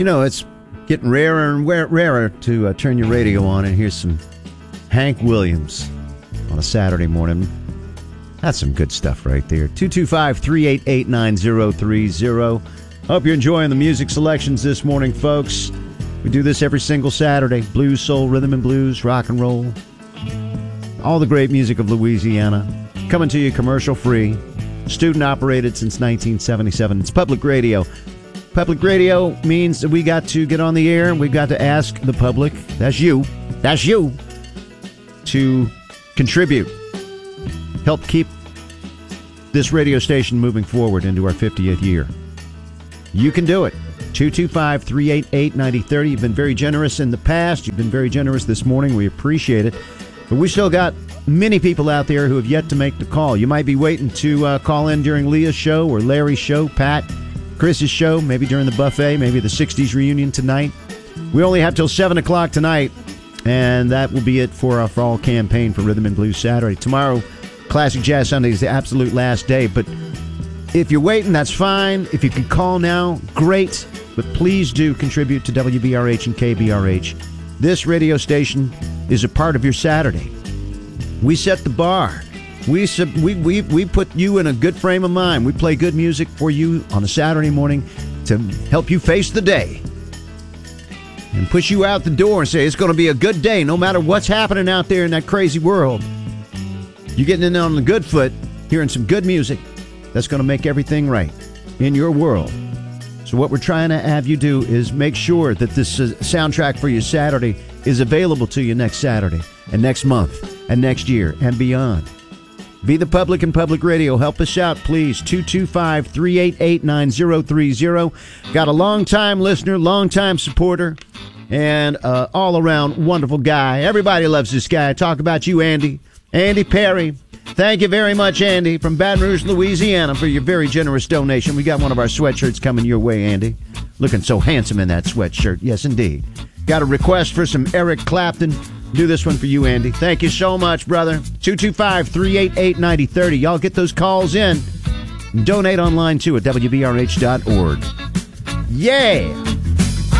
You know, it's getting rarer and rarer to turn your radio on and hear some Hank Williams on a Saturday morning. That's some good stuff right there. 225-388-9030. Hope you're enjoying the music selections this morning, folks. We do this every single Saturday. Blues, soul, rhythm and blues, rock and roll. All the great music of Louisiana. Coming to you commercial free. Student operated since 1977. It's public radio. Public radio means that we got to get on the air and we've got to ask the public, that's you, to contribute. Help keep this radio station moving forward into our 50th year. You can do it. 225-388-9030. You've been very generous in the past. You've been very generous this morning. We appreciate it. But we still got many people out there who have yet to make the call. You might be waiting to call in during Leah's show or Larry's show, Pat, Chris's show, maybe during the buffet, maybe the 60s reunion tonight. We only have till 7 o'clock tonight, and that will be it for our fall campaign for Rhythm and Blues Saturday. Tomorrow, Classic Jazz Sunday is the absolute last day, but if you're waiting, that's fine. If you can call now, great, but please do contribute to WBRH and KBRH. This radio station is a part of your Saturday. We set the bar. We put you in a good frame of mind. We play good music for you on a Saturday morning to help you face the day and push you out the door and say it's going to be a good day no matter what's happening out there in that crazy world. You're getting in on the good foot, hearing some good music that's going to make everything right in your world. So what we're trying to have you do is make sure that this soundtrack for your Saturday is available to you next Saturday and next month and next year and beyond. Be the public and public radio. Help us out, please. 225-388-9030. Got a long-time listener, long-time supporter, and all-around wonderful guy. Everybody loves this guy. Talk about you, Andy. Andy Perry. Thank you very much, Andy, from Baton Rouge, Louisiana, for your very generous donation. We got one of our sweatshirts coming your way, Andy. Looking so handsome in that sweatshirt. Yes, indeed. Got a request for some Eric Clapton. Do this one for you, Andy. Thank you so much, brother. 225-388-9030. Y'all get those calls in. Donate online, too, at WBRH.org. Yeah!